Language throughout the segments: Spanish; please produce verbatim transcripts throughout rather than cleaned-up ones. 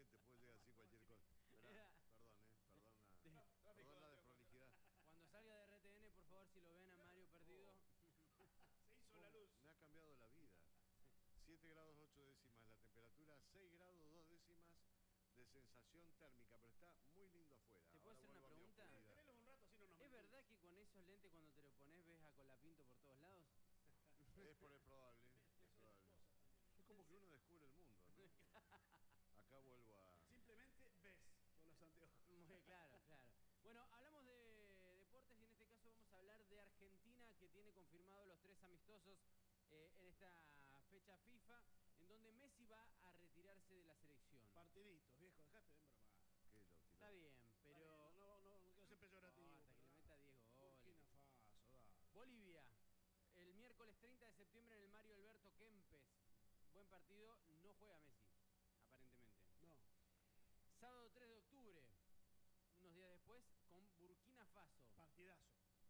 te puede llegar a decir cualquier cosa. Esperá, perdón, eh, perdón la, perdón la desprolijidad. Cuando salga de R T N, por favor, si lo ven a Mario perdido. Oh. Se hizo la luz. Me ha cambiado la vida. siete grados ocho décimas la temperatura, seis grados dos décimas de sensación térmica, pero está muy lindo afuera. ¿Te puedo Ahora hacer una pregunta? Tenelo un rato, así no nos ¿Es mentimos. verdad que con esos lentes cuando te lo pones ves a Colapinto por todos lados? Es por el probable, es probable. Es como que uno descubre el mundo, ¿no? Acá vuelvo a... Simplemente ves con los anteojos. Muy claro, claro. Bueno, hablamos de deportes y en este caso vamos a hablar de Argentina, que tiene confirmado los tres amistosos eh, en esta fecha FIFA, en donde Messi va a retirarse de la selección. Partiditos, viejo, dejate de bromar. ¿Qué lo tiró? Está bien, pero... Bien, no, no, no quiero ser peyorativo. Hasta que le meta diez goles. Burkina Faso, da. Bolivia, el miércoles treinta de septiembre en el Mario Alberto Kempes. Buen partido, no juega Messi, aparentemente. No. Sábado tres de octubre, unos días después, con Burkina Faso. Partidazo.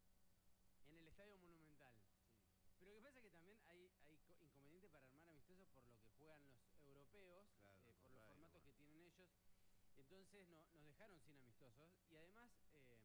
En el Estadio Monumental. Sí. Pero lo que pasa es que también hay, hay inconvenientes para armar amistosos por lo que juegan los europeos, claro, eh, por los right, formatos bueno. que tienen ellos. Entonces no, nos dejaron sin amistosos. Y además, eh,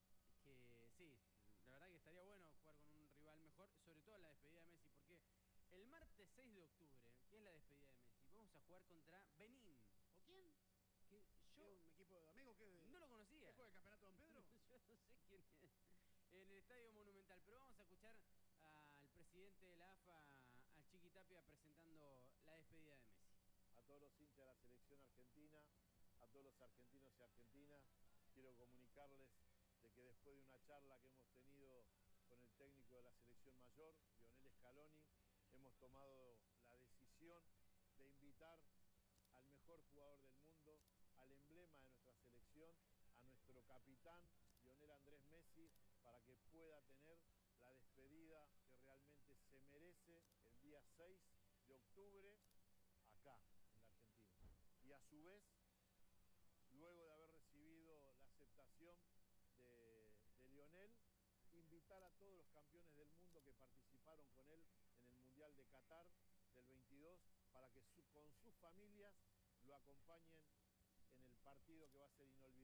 que sí, la verdad que estaría bueno jugar con un rival mejor, sobre todo en la despedida de Messi, porque el martes seis de octubre, que es la despedida de Messi, vamos a jugar contra Benín. ¿O quién? Que ¿Es yo un equipo de amigos que de... no lo conocía. ¿Qué juega el campeonato Don Pedro? Yo no sé quién es. En el Estadio Monumental. Pero vamos a escuchar al presidente de la A F A, al Chiqui Tapia, presentando la despedida de Messi. A todos los hinchas de la selección argentina, a todos los argentinos y argentinas, quiero comunicarles de que después de una charla que hemos tenido con el técnico de la selección mayor, Lionel Scaloni, hemos tomado la decisión de invitar al mejor jugador del mundo, al emblema de nuestra selección, a nuestro capitán, Lionel Andrés Messi, para que pueda tener la despedida que realmente se merece el día seis de octubre acá, en la Argentina. Y a su vez, luego de haber recibido la aceptación de, de Lionel, invitar a todos los campeones del mundo que participaron con él en el Mundial de Qatar del veintidós para que su, con sus familias lo acompañen en el partido que va a ser inolvidable.